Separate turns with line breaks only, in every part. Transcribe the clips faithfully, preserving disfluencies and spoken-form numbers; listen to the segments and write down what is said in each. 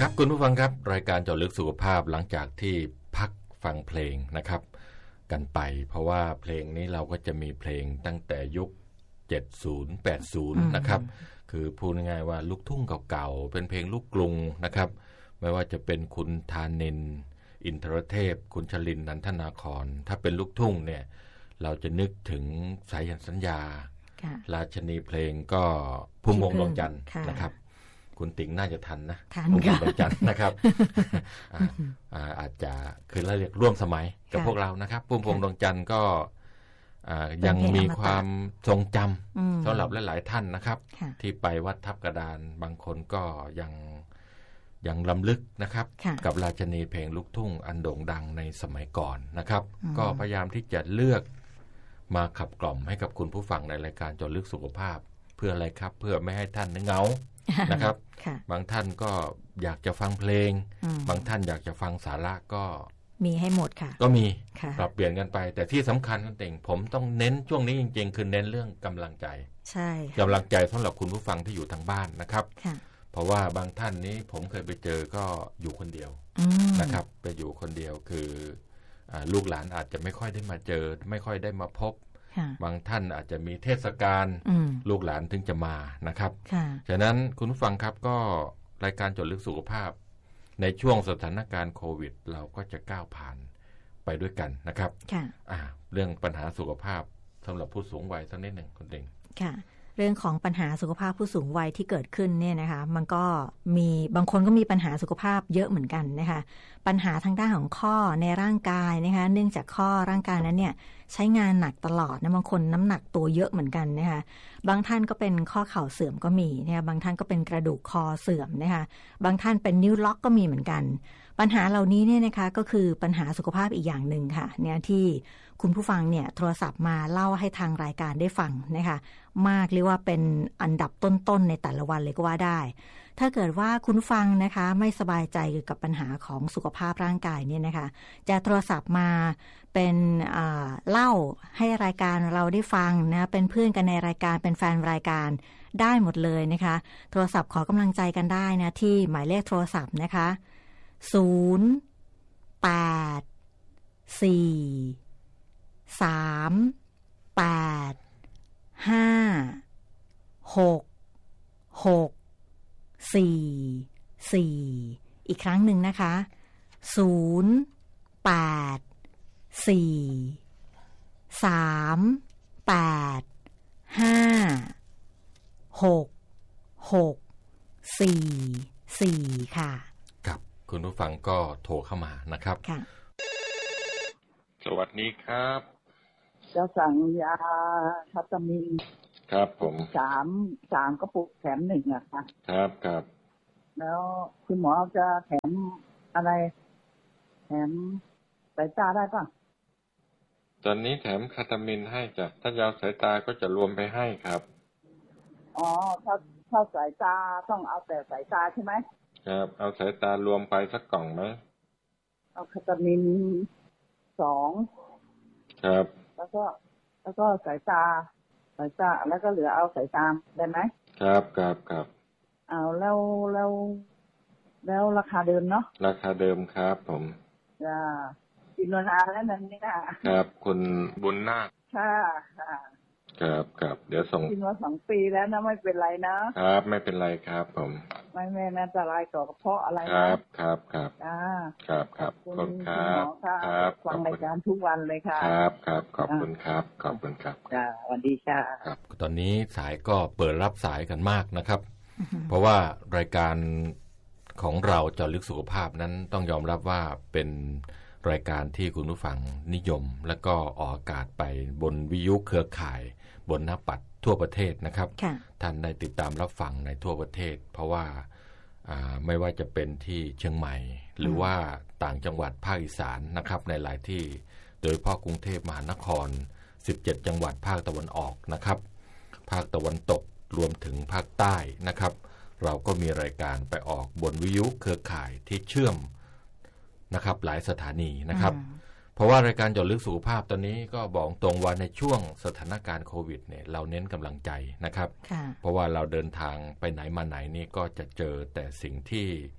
ครับคุณผู้ฟังครับรายการเจาะลึกสุขภาพหลังจากที่พักฟังเพลงนะครับกันไปเพราะว่าเพลงนี้เราก็จะมีเพลงตั้งแต่ยุคเจ็ดสิบ แปดสิบนะครับคือพูดง่ายๆว่าลูกทุ่งเก่าๆเป็นเพลงลูกกรุงนะครับไม่ว่าจะเป็นคุณธานินทร์อินทรเทพคุณชลินนันทนาครถ้าเป็นลูกทุ่งเนี่ยเราจะนึกถึงสายันสัญญาราชนีเพลงก็พุ่มพวงดวงจันทร์นะครับคุณติ๋งน่าจะทันนะพุ่มพวงดวงจันทร์นะครับ อา, อา, อาจจะคือเราเรียกร่วมสมัยกับพวกเรานะครับพุ่มพวงดวงจันทร์ก็ยังมีความทรงจำสำหรับหลายๆท่านนะครับที่ไปวัดทับกระดานบางคนก็ยังยังลำลึกนะครับกับราชนีเพลงลูกทุ่งอันโด่งดังในสมัยก่อนนะครับก็พยายามที่จะเลือกมาขับกล่อมให้กับคุณผู้ฟังในรายการเจาะลึกสุขภาพเพื่ออะไรครับเพื่อไม่ให้ท่านเหงานะครับบางท่านก็อยากจะฟังเพลงบางท่านอยากจะฟังสาระก็
มีให้หมดค่ะ
ก็มีปรับเปลี่ยนกันไปแต่ที่สำคัญนั่นเองผมต้องเน้นช่วงนี้จริงๆคือเน้นเรื่องกำลังใจ
ใช่
กำลังใจสำหรับคุณผู้ฟังที่อยู่ทางบ้านนะครับเพราะว่าบางท่านนี้ผมเคยไปเจอก็อยู่คนเดียวนะครับไปอยู่คนเดียวคือลูกหลานอาจจะไม่ค่อยได้มาเจอไม่ค่อยได้มาพบบางท่านอาจจะมีเทศกาลลูกหลานถึงจะมานะครับฉะนั้นคุณผู้ฟังครับก็รายการเจาะลึกสุขภาพในช่วงสถานการณ์โควิดเราก็จะก้าวผ่านไปด้วยกันนะครับเรื่องปัญหาสุขภาพสำหรับผู้สูงวัยสักนิดหนึ่งคุณเด้ง
ค่ะเรื่องของปัญหาสุขภาพผู้สูงวัยที่เกิดขึ้นเนี่ยนะคะมันก็มีบางคนก็มีปัญหาสุขภาพเยอะเหมือนกันนะคะปัญหาทางด้านของข้อในร่างกายนะคะเนื่องจากข้อร่างกายนั้นเนี่ยใช้งานหนักตลอดนะบางคนน้ำหนักตัวเยอะเหมือนกันนะคะบางท่านก็เป็นข้อเข่าเสื่อมก็มีนะคะบางท่านก็เป็นกระดูกคอเสื่อมนะคะบางท่านเป็นนิ้วล็อกก็มีเหมือนกันปัญหาเหล่านี้เนี่ยนะคะก็คือปัญหาสุขภาพอีกอย่างหนึ่งค่ะเนี่ยที่คุณผู้ฟังเนี่ยโทรศัพท์มาเล่าให้ทางรายการได้ฟังนะคะมากเรียกว่าเป็นอันดับต้นๆในแต่ละวันเลยก็ว่าได้ถ้าเกิดว่าคุณฟังนะคะไม่สบายใจเกี่ยวกับปัญหาของสุขภาพร่างกายเนี่ยนะคะจะโทรศัพท์มาเป็นเล่าให้รายการเราได้ฟังนะเป็นเพื่อนกันในรายการเป็นแฟนรายการได้หมดเลยนะคะโทรศัพท์ขอกำลังใจกันได้นะที่หมายเลขโทรศัพท์นะคะศูนย์ แปด สี่ สาม แปด ห้า หก หก สี่ สี่ อีกครั้งหนึ่งนะคะศูนย์ แปด สี่ สาม แปด ห้า หก หก สี่ สี่ค่ะ
ครับคุณผู้ฟังก็โทรเข้ามานะครับ
ค่ะ
สวัสดีครับ
จะสั่งยาทัตมิน
ครับผม
สามสามกระปุกแถมหนึ่งอะค่ะ
ครับครับ
แล้วคุณหมอจะแถมอะไรแถมสายตาได้ป่ะ
ตอนนี้แถมคาตามินให้จ้ะถ้ายาสายตาก็จะรวมไปให้ครับ
อ๋อถ้าถ้าสายตาต้องเอาแต่สายตาใช่ไหม
ครับเอาสายตารวมไปสักกล่องไหม
เอาคาตามินสอง
ครับ
แล้วก็แล้วก็สายตาสายตาแล้วก็เหลือเอาสายตาได้ไหม
ครับครับครับ
เอาแล้วแล้วแล้วราคาเดิมเนาะ
ราคาเดิมครับผม
จ้ากินมานานแล้วนั่นนี่
ครับคุณบุญนาค
ค่ะค่ะ
ครับครับเดี๋ยวส่ง
กินมาสองปีแล้วนะไม่เป็นไรนะครับ
ไม่เป็นไรครับผม
ไม่ไม่น่าจะไรต่อกระเพาะอะไร
นะครับครับครับ
จ้า
ครับครับขอบคุณครับ
ครับฟังรายการทุกวันเลยค่ะ
ครับครับขอบคุณครับขอบคุณครับ
จ้าสวัสดีค่ะ
ครับตอนนี้สายก็เปิดรับสายกันมากนะครับเพราะว่ารายการของเราเจาะลึกสุขภาพนั้นต้องยอมรับว่าเป็นรายการที่คุณผู้ฟังนิยมและก็ออกอากาศไปบนวิทยุเครือข่ายบนหน้าปัดทั่วประเทศนะครับท่านได้ติดตามรับฟังในทั่วประเทศเพราะว่าไม่ว่าจะเป็นที่เชียงใหม่หรือว่าต่างจังหวัดภาคอีสานนะครับในหลายที่โดยเฉพาะกรุงเทพมหานครสิบเจ็ดจังหวัดภาคตะวันออกนะครับภาคตะวันตกรวมถึงภาคใต้นะครับเราก็มีรายการไปออกบนวิทยุเครือข่ายที่เชื่อมนะครับหลายสถานีนะครับเพราะว่ารายการเจาะลึกสุขภาพตอนนี้ก็บอกตรงว่าในช่วงสถานการณ์โควิดเนี่ยเราเน้นกำลังใจนะครับเพราะว่าเราเดินทางไปไหนมาไหนนี่ก็จะเจอแต่สิ่งที่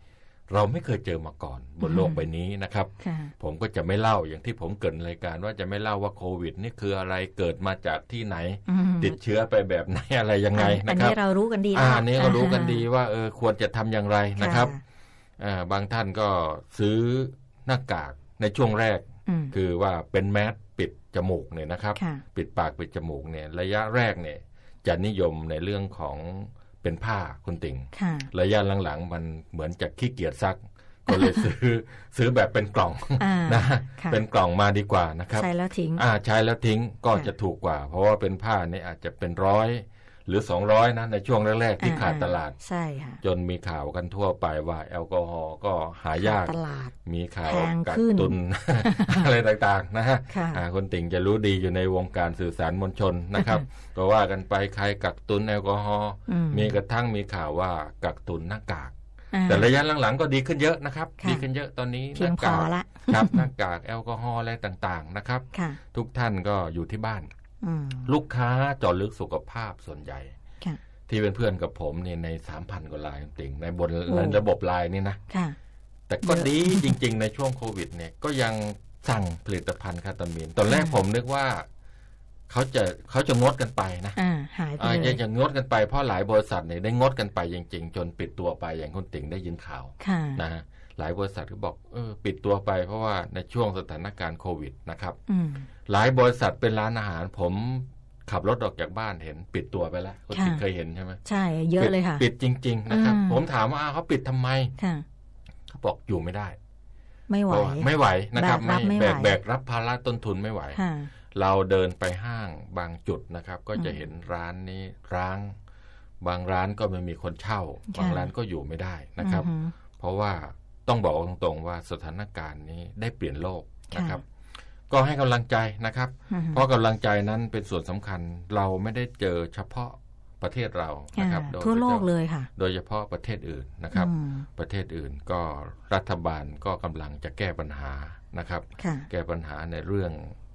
เราไม่เคยเจอมาก่อนบนโลกใบนี้นะครับผมก็จะไม่เล่าอย่างที่ผมเกริ่นรายการว่าจะไม่เล่าว่าโควิดนี่คืออะไรเกิดมาจากที่ไหนติดเชื้อไปแบบไหนอะไรยังไงนะครับอันนี้
เรารู้กันดี
อันนี้เรารู้กันดีว่าเออควรจะทำอย่างไรนะครับบางท่านก็ซื้อหน้ากากในช่วงแรกคือว่าเป็นแมสปิดจมูกเนี่ยนะครับปิดปากปิดจมูกเนี่ยระยะแรกเนี่ยจะนิยมในเรื่องของเป็นผ้าคุณติ่งระยะหลังๆมันเหมือนจะขี้เกียจซักก็เลยซื้อซื้อแบบเป็นกล่องนะเป็นกล่องมาดีกว่านะครับ
ใช้แล้วทิ้ง
อ่าใช้แล้วทิ้งก็จะถูกกว่าเพราะว่าเป็นผ้านี่อาจจะเป็นร้อยหรือสองร้อยนะในช่วงแรกๆที่ขาดตลาด
ใช่ค่ะ
จนมีข่าวกันทั่วไปว่าแอลกอฮอล์ก็หายากมีข่าวกักตุน อะไรต่างๆนะฮะคนติ่งจะรู้ดีอยู่ในวงการสื่อสารมวลชนนะครับ ก็ว่ากันไปใครกักตุนแอลกอฮอล์มีกระทั่งมีข่าวว่ากักตุนหน้ากากแต่ระยะหลังๆก็ดีขึ้นเยอะนะครับดีขึ้นเยอะตอนนี้
หน้ากาก
ครับหน้ากากแอลกอฮอล์อะไรต่างๆนะครับทุกท่านก็อยู่ที่บ้านลูกค้าเจาะลึกสุขภาพส่วนใหญ่ที่เป็นเพื่อนกับผมเนี่ยใน สามพัน กว่าลายติ่งในบนระบบไลน์นี่นะแต่ก็ดีจริงๆในช่วงโควิดเนี่ยก็ยังสั่งผลิตภัณฑ์คาตามีนตอนแรกผมนึกว่าเขาจะเขาจะงดกันไปนะ
หายไปเลย
จะงดกันไปเพราะหลายบริษัทเนี่ยได้งดกันไปจริงๆจนปิดตัวไปอย่างคุณติ่งได้ยินข่าวนะหลายบริษัทก็บอกเออปิดตัวไปเพราะว่าในช่วงสถานการณ์โควิดนะครับหลายบริษัทเป็นร้านอาหารผมขับรถออกจากบ้านเห็นปิดตัวไปแล้วคุณติ่งเคยเห็นใช่ไหม
ใช่เยอะเลยค่ะ
ปิดจริงๆนะครับผมถามว่าเขาปิดทำไมเขาบอกอยู่ไม่ได้
ไม่ไหว
ไม่ไหวนะครับไม่แบกแบกรับภาระต้นทุนไม่ไหวเราเดินไปห้างบางจุดนะครับก็จะเห็นร้านนี้ร้างบางร้านก็ไม่มีคนเช่าบางร้านก็อยู่ไม่ได้นะครับเพราะว่าต้องบอกตรงๆว่าสถานการณ์นี้ได้เปลี่ยนโลกนะครับก็ให้กำลังใจนะครับเพราะกำลังใจนั้นเป็นส่วนสำคัญเราไม่ได้เจอเฉพาะประเทศเรานะครับ
ทั่วโลกเลยค่ะ
โดยเฉพาะประเทศอื่นนะครับประเทศอื่นก็รัฐบาลก็กำลังจะแก้ปัญหานะครับแก้ปัญหาในเรื่อง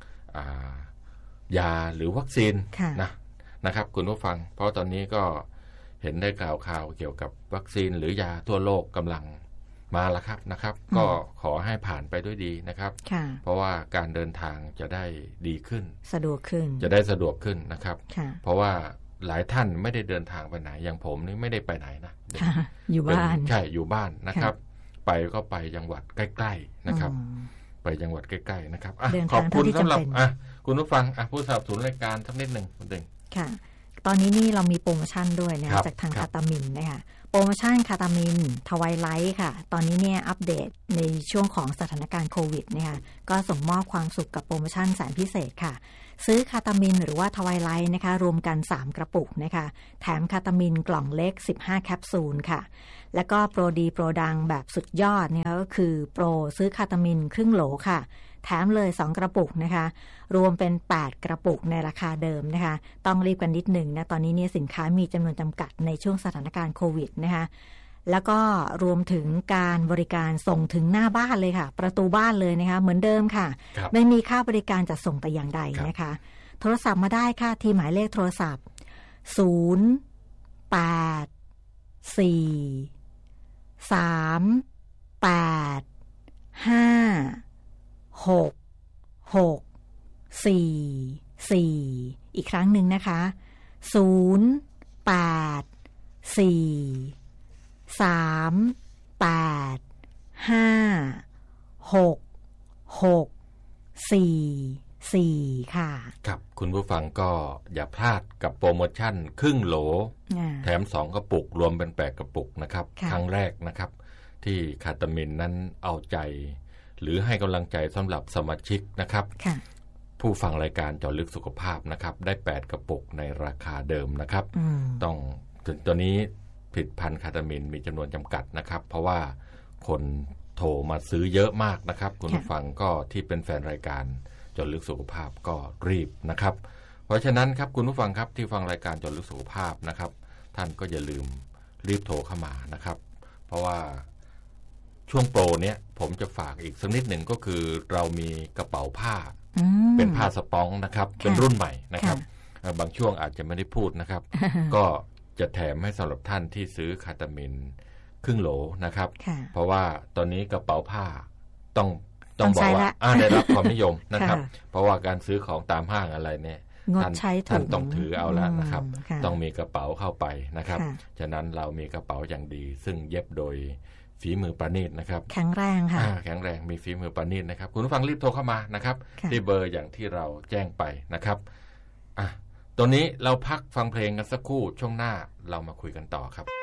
ยาหรือวัคซีนนะนะครับคุณผู้ฟังเพราะตอนนี้ก็เห็นได้ข่าวข่าวเกี่ยวกับวัคซีนหรือยาทั่วโลกกำลังมาแล้วครับนะครับก็ขอให้ผ่านไปด้วยดีนะครับเพราะว่าการเดินทางจะได้ดีขึ้น
สะดวกขึ้น
จะได้สะดวกขึ้นนะครับเพราะว่าหลายท่านไม่ได้เดินทางไปไหนอย่างผมนี่ไม่ได้ไปไหนนะ
อยู่บ้าน
ใช่อยู่บ้านนะครับไปก็ไปจังหวัดใกล้ๆนะครับไปจังหวัดใกล้ๆนะครับขอบคุณสำหรับคุณผู้ฟังผู้สนับสนุนรายการสักนิดหนึ่งคุณเด้ง
ค่ะตอนนี้นี่เรามีโปรโมชั่นด้วยนะจากทางคาตามินนะคะโปรโมชั่นคาตามินทวายไลท์ค่ะตอนนี้เนี่ยอัปเดตในช่วงของสถานการณ์โควิดนะคะก็ส่งมอบความสุขกับโปรโมชั่นแสนพิเศษค่ะซื้อคาตามินหรือว่าทวายไลท์นะคะรวมกันสามกระปุกนะคะแถมคาตามินกล่องเล็กสิบห้าแคปซูลค่ะแล้วก็โปรดีโปรดังแบบสุดยอดเนี่ยก็คือโปรซื้อคาตามินครึ่งโหลค่ะแถมเลยสองกระปุกนะคะรวมเป็นแปดกระปุกในราคาเดิมนะคะต้องรีบกันนิดหนึ่งนะตอนนี้เนี่ยสินค้ามีจำนวนจำกัดในช่วงสถานการณ์โควิดนะคะแล้วก็รวมถึงการบริการส่งถึงหน้าบ้านเลยค่ะประตูบ้านเลยนะคะเหมือนเดิมค่ะไม่มีค่าบริการจัดส่งแต่อย่างใดนะคะโทรศัพท์มาได้ค่ะที่หมายเลขโทรศัพท์ศูนย์ แปด สี่ สาม แปด ห้า หก หก สี่ สี่ อีกครั้งหนึ่งนะคะศูนย์ แปด สี่ สาม แปด ห้า หก หก สี่ สี่ค่ะ
ครับคุณผู้ฟังก็อย่าพลาดกับโปรโมชั่นครึ่งโหลแถมสองกระปุกรวมเป็นแปดกระปุกนะครับครั้งแรกนะครับที่คาตามินนั้นเอาใจหรือให้กำลังใจสำหรับสมาชิกนะครับผู้ฟังรายการเจาะลึกสุขภาพนะครับได้แปดกระปุกในราคาเดิมนะครับต้องถึงตัวนี้ผลิตภัณฑ์คาตามินมีจำนวนจำกัดนะครับเพราะว่าคนโทรมาซื้อเยอะมากนะครับคุณผู้ฟังก็ที่เป็นแฟนรายการเจาะลึกสุขภาพก็รีบนะครับเพราะฉะนั้นครับคุณผู้ฟังครับที่ฟังรายการเจาะลึกสุขภาพนะครับท่านก็อย่าลืมรีบโทรเข้ามานะครับเพราะว่าช่วงโปรเนี้ยผมจะฝากอีกสักนิดหนึ่งก็คือเรามีกระเป๋าผ้าเป็นผ้าสปองนะครับเป็นรุ่นใหม่นะครับบางช่วงอาจจะไม่ได้พูดนะครับก็จะแถมให้สำหรับท่านที่ซื้อคาตามินครึ่งโหลนะครับเพราะว่าตอนนี้กระเป๋าผ้าต้อง
ต้อง
บอกว่าได้รับความนิยมนะครับ เพราะว่าการซื้อของตามห้างอะไรเนี่ย
งดใช้ถุง
ท่านต้องถือเอาแล้วนะครับต้องมีกระเป๋าเข้าไปนะครับฉะนั้นเรามีกระเป๋าอย่างดีซึ่งเย็บโดยฝีมือประณีตนะครับ
แข็งแรงค่ะ
แข็งแรงมีฝีมือประณีตนะครับคุณผู้ฟังรีบโทรเข้ามานะครับที่เบอร์อย่างที่เราแจ้งไปนะครับอ่ะตอนนี้เราพักฟังเพลงกันสักครู่ช่วงหน้าเรามาคุยกันต่อครับ